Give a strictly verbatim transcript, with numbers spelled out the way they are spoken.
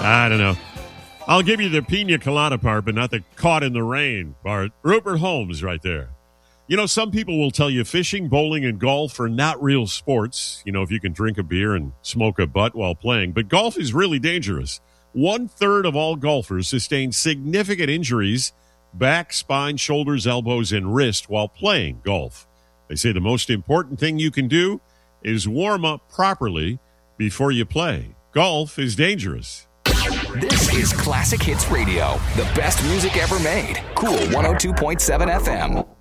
I don't know. I'll give you the pina colada part, but not the caught in the rain part. Rupert Holmes right there. You know, some people will tell you fishing, bowling, and golf are not real sports. You know, if you can drink a beer and smoke a butt while playing. But golf is really dangerous. One-third of all golfers sustain significant injuries, back, spine, shoulders, elbows, and wrist while playing golf. They say the most important thing you can do is warm up properly before you play. Golf is dangerous. This is Classic Hits Radio, the best music ever made. Cool one oh two point seven F M.